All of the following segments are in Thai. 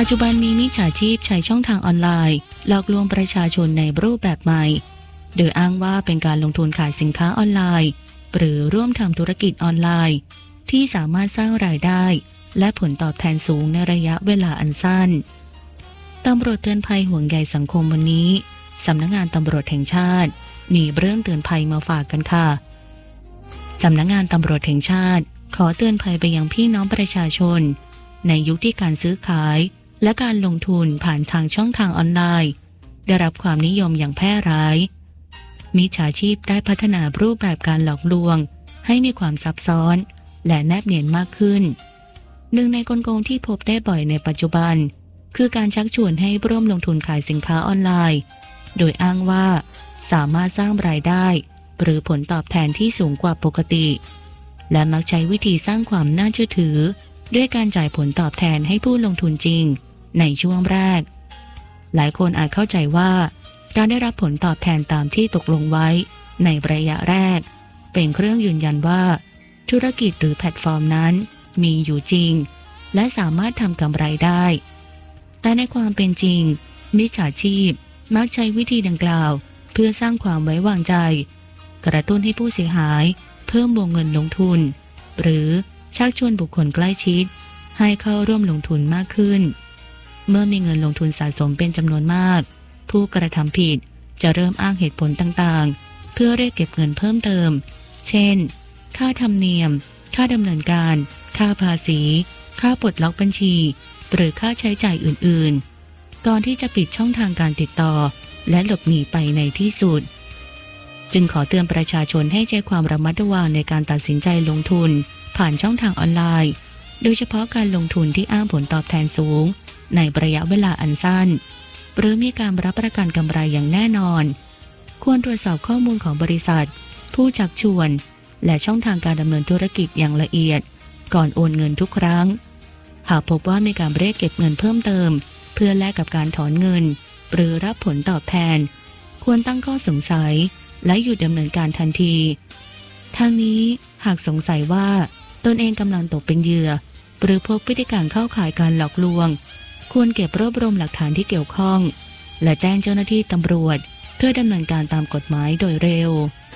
ปัจจุบันมีมิจฉาชีพใช้ช่องทางออนไลน์หลอกลวงประชาชนในรูปแบบใหม่โดยอ้างว่าเป็นการลงทุนขายสินค้าออนไลน์หรือร่วมทำธุรกิจออนไลน์ที่สามารถสร้างรายได้และผลตอบแทนสูงในระยะเวลาอันสั้นตำรวจเตือนภัยห่วงใยสังคมวันนี้สำนักงานตำรวจแห่งชาติมีเรื่องเตือนภัยมาฝากกันค่ะสำนักงานตำรวจแห่งชาติขอเตือนภัยไปยังพี่น้องประชาชนในยุคที่การซื้อขายและการลงทุนผ่านทางช่องทางออนไลน์ได้รับความนิยมอย่างแพร่หลายมิจฉาชีพได้พัฒนารูปแบบการหลอกลวงให้มีความซับซ้อนและแนบเนียนมากขึ้นหนึ่งในกลโกงที่พบได้บ่อยในปัจจุบันคือการชักชวนให้ร่วมลงทุนขายสินค้าออนไลน์โดยอ้างว่าสามารถสร้างรายได้หรือผลตอบแทนที่สูงกว่าปกติและมักใช้วิธีสร้างความน่าเชื่อถือด้วยการจ่ายผลตอบแทนให้ผู้ลงทุนจริงในช่วงแรกหลายคนอาจเข้าใจว่าการได้รับผลตอบแทนตามที่ตกลงไว้ในระยะแรกเป็นเครื่องยืนยันว่าธุรกิจหรือแพลตฟอร์มนั้นมีอยู่จริงและสามารถทำกำไรได้แต่ในความเป็นจริงมิจฉาชีพมักใช้วิธีดังกล่าวเพื่อสร้างความไว้วางใจกระตุ้นให้ผู้เสียหายเพิ่มวงเงินลงทุนหรือชักชวนบุคคลใกล้ชิดให้เข้าร่วมลงทุนมากขึ้นเมื่อมีเงินลงทุนสะสมเป็นจำนวนมากผู้กระทำผิดจะเริ่มอ้างเหตุผลต่างๆเพื่อเรียกเก็บเงินเพิ่มเติมเช่นค่าธรรมเนียมค่าดำเนินการค่าภาษีค่าปลดล็อกบัญชีหรือค่าใช้จ่ายอื่นๆก่อนที่จะปิดช่องทางการติดต่อและหลบหนีไปในที่สุดจึงขอเตือนประชาชนให้ใช้ความระมัดระวังในการตัดสินใจลงทุนผ่านช่องทางออนไลน์โดยเฉพาะการลงทุนที่อ้างผลตอบแทนสูงในระยะเวลาอันสั้นหรือมีการรับประกันกำไรอย่างแน่นอนควรตรวจสอบข้อมูลของบริษัทผู้ชักชวนและช่องทางการดำเนินธุรกิจอย่างละเอียดก่อนโอนเงินทุกครั้งหากพบว่ามีการเรียกเก็บเงินเพิ่มเติมเพื่อแลกกับการถอนเงินหรือรับผลตอบแทนควรตั้งข้อสงสัยและหยุดดำเนินการทันทีทางนี้หากสงสัยว่าตนเองกำลังตกเป็นเหยื่อหรือพบพฤติการเข้าข่ายการหลอกลวงควรเก็บรวบรวมหลักฐานที่เกี่ยวข้องและแจ้งเจ้าหน้าที่ตำรวจเพื่อดำเนินการตามกฎหมายโดยเร็ว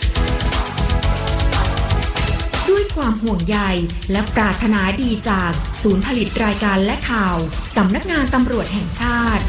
ด้วยความห่วงใยและปรารถนาดีจากศูนย์ผลิตรายการและข่าวสำนักงานตำรวจแห่งชาติ